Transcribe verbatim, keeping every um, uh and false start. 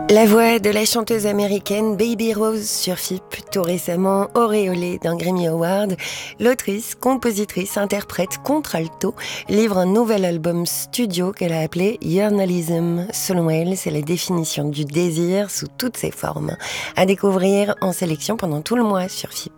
La voix de la chanteuse américaine Baby Rose sur F I P, tout récemment auréolée d'un Grammy Award, l'autrice, compositrice, interprète contralto livre un nouvel album studio qu'elle a appelé Yearnalism. Selon elle, c'est la définition du désir sous toutes ses formes. À découvrir en sélection pendant tout le mois sur F I P.